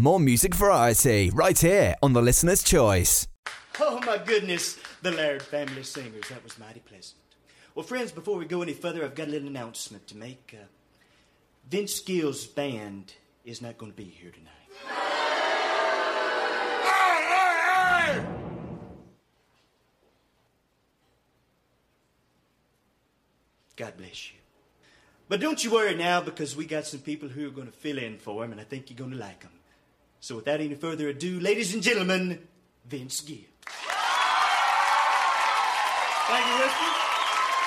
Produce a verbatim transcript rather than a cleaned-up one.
more music variety right here on The Listener's Choice. Oh, my goodness. The Laird Family Singers. That was mighty pleasant. Well, friends, before we go any further, I've got a little announcement to make. Uh, Vince Gill's band is not going to be here tonight. God bless you. But don't you worry now, because we got some people who are going to fill in for him, and I think you're going to like them. So without any further ado, ladies and gentlemen, Vince Gill. Thank you, Whiskey.